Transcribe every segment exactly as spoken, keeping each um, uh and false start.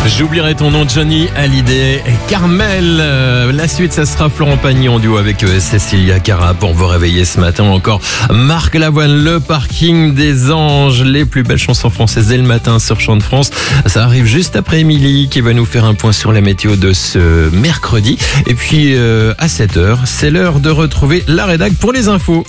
J'oublierai ton nom, Johnny Hallyday et Carmel. Euh, la suite, ça sera Florent Pagny en duo avec euh, Cécilia Cara pour vous réveiller ce matin. Encore Marc Lavoine, le parking des anges, les plus belles chansons françaises dès le matin sur Chant de France. Ça arrive juste après Émilie qui va nous faire un point sur la météo de ce mercredi. Et puis euh, à sept heures, c'est l'heure de retrouver la rédac pour les infos.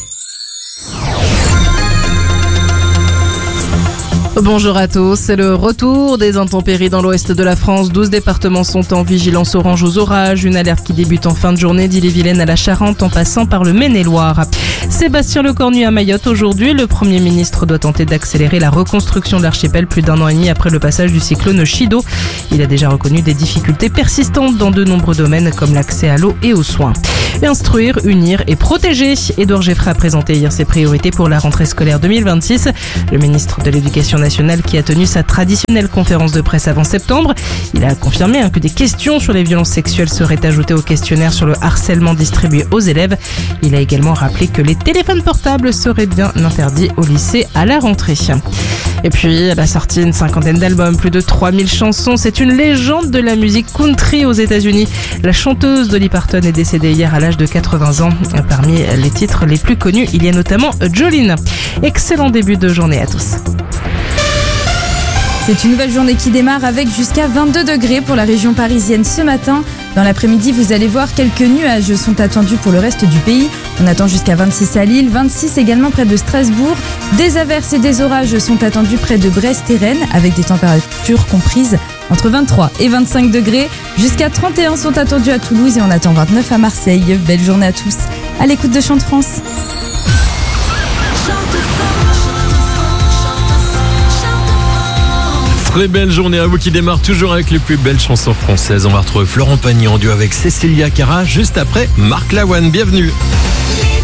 Bonjour à tous, c'est le retour des intempéries dans l'ouest de la France. douze départements sont en vigilance orange aux orages. Une alerte qui débute en fin de journée d'Ille-et-Vilaine à la Charente en passant par le Maine-et-Loire. Sébastien Lecornu à Mayotte aujourd'hui. Le Premier ministre doit tenter d'accélérer la reconstruction de l'archipel plus d'un an et demi après le passage du cyclone Chido. Il a déjà reconnu des difficultés persistantes dans de nombreux domaines comme l'accès à l'eau et aux soins. Instruire, unir et protéger. Édouard Geffray a présenté hier ses priorités pour la rentrée scolaire deux mille vingt-six. Le ministre de l'Éducation nationale qui a tenu sa traditionnelle conférence de presse avant septembre. Il a confirmé hein, que des questions sur les violences sexuelles seraient ajoutées au questionnaire sur le harcèlement distribué aux élèves. Il a également rappelé que les téléphones portables seraient bien interdits au lycée à la rentrée. Et puis, elle a sorti une cinquantaine d'albums, plus de trois mille chansons. C'est une légende de la musique country aux États-Unis. La chanteuse Dolly Parton est décédée hier à l'âge de quatre-vingts ans. Parmi les titres les plus connus, il y a notamment Jolene. Excellent début de journée à tous. C'est une nouvelle journée qui démarre avec jusqu'à vingt-deux degrés pour la région parisienne ce matin. Dans l'après-midi, vous allez voir quelques nuages sont attendus pour le reste du pays. On attend jusqu'à vingt-six à Lille, vingt-six également près de Strasbourg. Des averses et des orages sont attendus près de Brest et Rennes avec des températures comprises entre vingt-trois et vingt-cinq degrés. Jusqu'à trente et un sont attendus à Toulouse et on attend vingt-neuf à Marseille. Belle journée à tous. À l'écoute de Chant de France. Très belle journée à vous qui démarre toujours avec les plus belles chansons françaises. On va retrouver Florent Pagny en duo avec Cécilia Cara juste après Marc Lavoine. Bienvenue.